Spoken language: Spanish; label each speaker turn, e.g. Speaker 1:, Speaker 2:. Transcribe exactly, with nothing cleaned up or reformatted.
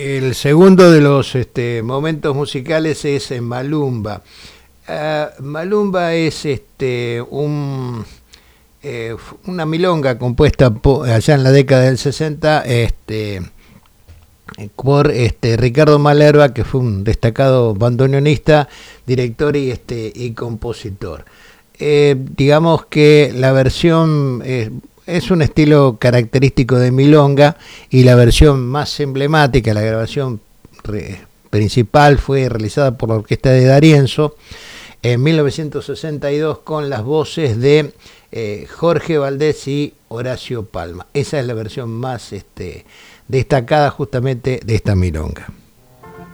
Speaker 1: El segundo de los este, momentos musicales es en Malumba. Uh, Malumba es este un eh, una milonga compuesta por, allá en la década del sesenta este, por este, Ricardo Malerba, que fue un destacado bandoneonista, director y, este, y compositor. Eh, digamos que la versión eh, es un estilo característico de milonga, y la versión más emblemática, la grabación re, principal, fue realizada por la orquesta de D'Arienzo en mil novecientos sesenta y dos con las voces de eh, Jorge Valdés y Horacio Palma. Esa es la versión más este, destacada justamente de esta milonga.